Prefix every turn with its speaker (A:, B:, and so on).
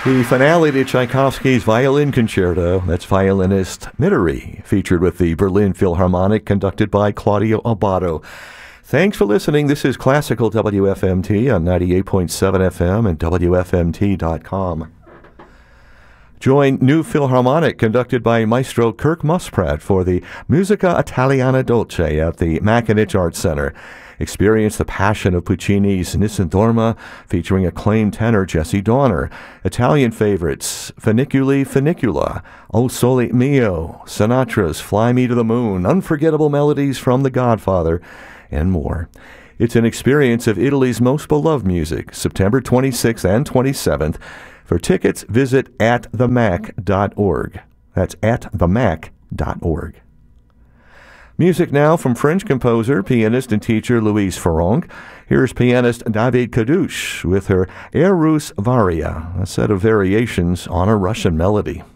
A: The finale to Tchaikovsky's Violin Concerto, that's violinist Mittery, featured with the Berlin Philharmonic, conducted by Claudio Abbado. Thanks for listening. This is Classical WFMT on 98.7 FM and WFMT.com. Join New Philharmonic, conducted by Maestro Kirk Muspratt, for the Musica Italiana Dolce at the Makinich Arts Center. Experience the passion of Puccini's Nissan Dorma, featuring acclaimed tenor Jesse Donner. Italian favorites, Funiculi Funicula, O Sole Mio, Sinatra's Fly Me to the Moon, unforgettable melodies from The Godfather, and more. It's an experience of Italy's most beloved music, September 26th and 27th. For tickets, visit atthemac.org. That's atthemac.org. Music now from French composer, pianist, and teacher Louise Farrenc. Here's pianist David Kadouche with her Air Russe Varia, a set of variations on a Russian melody.